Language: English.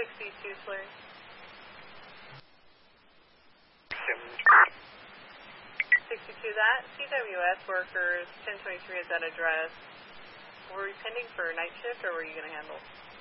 62 Slurry. 62, that CWS workers 1023 is that address. Were we pending for night shift or were you going to handle?